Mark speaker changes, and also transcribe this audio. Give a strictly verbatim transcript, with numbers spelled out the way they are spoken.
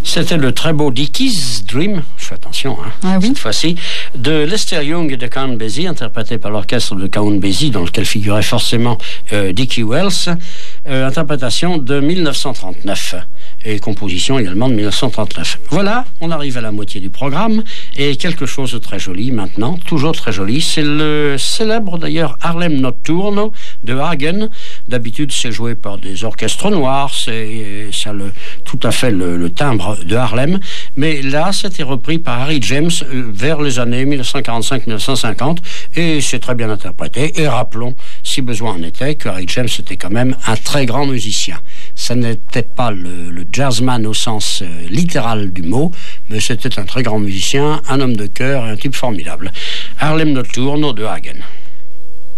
Speaker 1: C'était le très beau Dicky's Dream, je fais attention, hein,
Speaker 2: ah oui.
Speaker 1: cette fois-ci, de Lester Young et de Count Basie, interprété par l'orchestre de Count Basie, dans lequel figurait forcément euh, Dickie Wells, euh, interprétation de mille neuf cent trente-neuf, et composition également de mille neuf cent trente-neuf. Voilà, on arrive à la moitié du programme, et quelque chose de très joli maintenant, toujours très joli, c'est le célèbre d'ailleurs Harlem Nocturno de Hagen. D'habitude c'est joué par des orchestres noirs, c'est ça le, tout à fait le, le timbre de Harlem, mais là c'était repris par Harry James euh, vers les années mille neuf cent quarante-cinq mille neuf cent cinquante, et c'est très bien interprété, et rappelons, si besoin en était, que Harry James était quand même un très grand musicien. Ça n'était pas le, le jazzman au sens euh, littéral du mot, mais c'était un très grand musicien, un homme de cœur et un type formidable. Harlem Nocturno de Hagen.